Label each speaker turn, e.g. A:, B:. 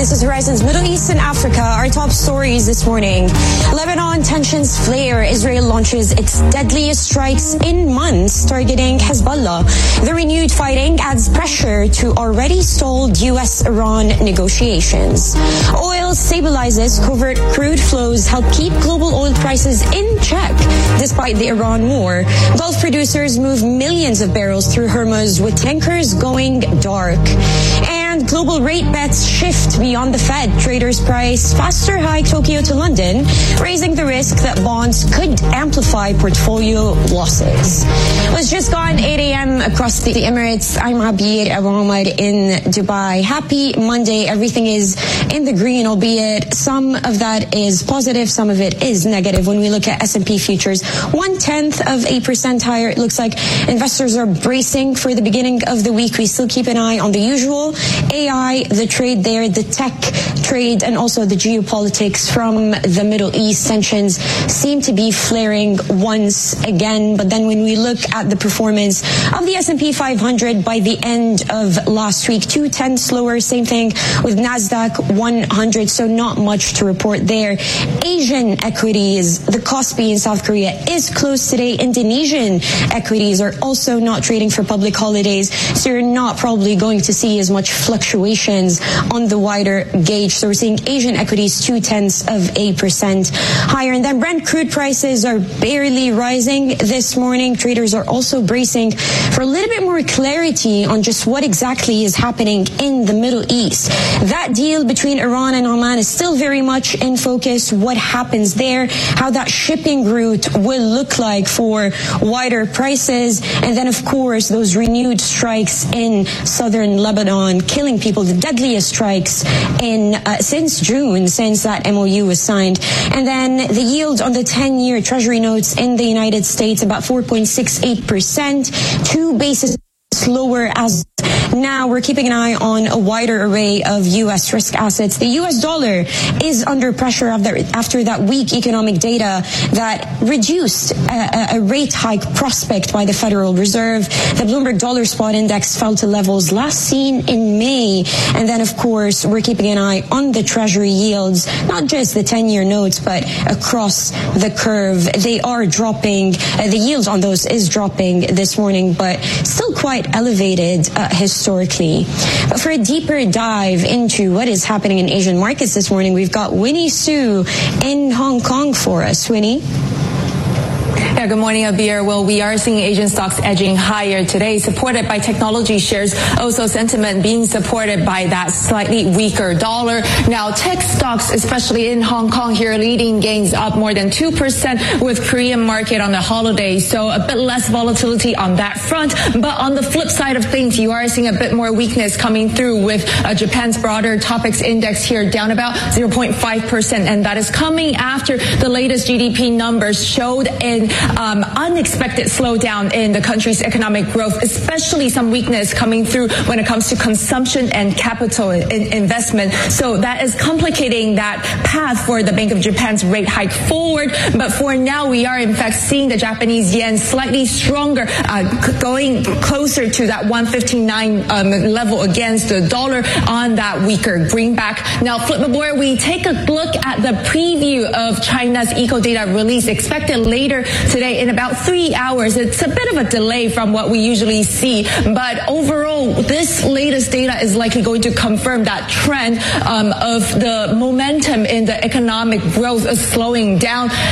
A: This is Horizon's Middle East and Africa. Our top stories this morning. Lebanon tensions flare. Israel launches its deadliest strikes in months targeting Hezbollah. The renewed fighting adds pressure to already stalled U.S.-Iran negotiations. Oil stabilizes. Covert crude flows help keep global oil prices in check despite the Iran war. Gulf producers move millions of barrels through Hormuz with tankers going dark. And global rate bets shift beyond the Fed. Traders price faster hike Tokyo to London, raising the risk that bonds could amplify portfolio losses. Well, it's just gone 8 a.m. across the Emirates. I'm Abir Abu Omar in Dubai. Happy Monday. Everything is in the green, albeit some of that is positive, some of it is negative. When we look at S&P futures, 0.1% higher. It looks like investors are bracing for the beginning of the week. We still keep an eye on the usual. AI, the trade there, the tech trade, and also the geopolitics from the Middle East. Tensions seem to be flaring once again. But then when we look at the performance of the S&P 500 by the end of last week, 0.2 lower. Same thing with NASDAQ 100. So not much to report there. Asian equities, the Kospi in South Korea is closed today. Indonesian equities are also not trading for public holidays. So you're not probably going to see as much fluctuations on the wider gauge. So we're seeing Asian equities 0.2% higher. And then Brent crude prices are barely rising this morning. Traders are also bracing for a little bit more clarity on just what exactly is happening in the Middle East. That deal between Iran and Oman is still very much in focus. What happens there, how that shipping route will look like for wider prices. And then, of course, those renewed strikes in southern Lebanon, killing people, the deadliest strikes since June, since that MOU was signed. And then the yield on the 10-year Treasury notes in the United States, about 4.68%, 2 basis lower as now. We're keeping an eye on a wider array of U.S. risk assets. The U.S. dollar is under pressure after that weak economic data that reduced a rate hike prospect by the Federal Reserve. The Bloomberg Dollar Spot Index fell to levels last seen in May. And then, of course, we're keeping an eye on the Treasury yields, not just the 10-year notes, but across the curve. They are dropping. The yields on those is dropping this morning, but still quite elevated historically. But for a deeper dive into what is happening in Asian markets this morning, we've got Winnie Su in Hong Kong for us. Winnie?
B: Yeah, good morning, Abir. Well, we are seeing Asian stocks edging higher today, supported by technology shares. Also, sentiment being supported by that slightly weaker dollar. Now, tech stocks, especially in Hong Kong here, leading gains up more than 2% with Korean market on the holiday. So a bit less volatility on that front. But on the flip side of things, you are seeing a bit more weakness coming through with Japan's broader topics index here down about 0.5%. And that is coming after the latest GDP numbers showed an unexpected slowdown in the country's economic growth, especially some weakness coming through when it comes to consumption and capital investment. So that is complicating that path for the Bank of Japan's rate hike forward. But for now, we are in fact seeing the Japanese yen slightly stronger, going closer to that 159 level against the dollar on that weaker greenback. Now, Flipboard, we take a look at the preview of China's eco data release expected later today in about 3 hours. It's a bit of a delay from what we usually see, but overall, this latest data is likely going to confirm that trend of the momentum in the economic growth is slowing down.